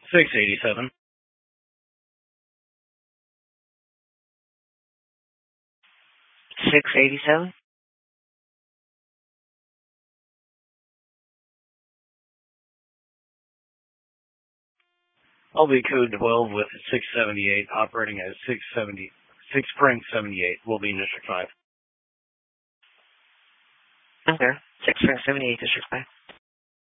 687. 687? LV code 12 with 678 operating at 670, 6 Spring 78 will be in District 5. Okay. 678 District 5.